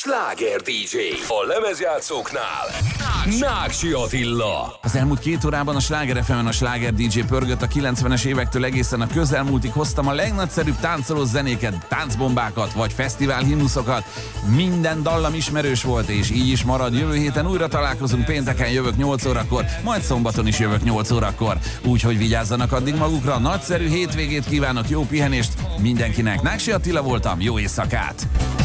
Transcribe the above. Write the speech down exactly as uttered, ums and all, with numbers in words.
Sláger dé dzsé. A lemezjátszóknál Náksi Attila. Az elmúlt két órában a Sláger ef emen a Sláger dé dzsé pörgött. A kilencvenes évektől egészen a közelmúltig hoztam a legnagyszerűbb táncoló zenéket, táncbombákat vagy fesztivál himnuszokat. Minden dallam ismerős volt, és így is marad. Jövő héten újra találkozunk, pénteken jövök nyolc órakor, majd szombaton is jövök nyolc órakor. Úgyhogy vigyázzanak addig magukra, nagyszerű hétvégét kívánok, jó pihenést mindenkinek. Náksi Attila voltam, jó éjszakát!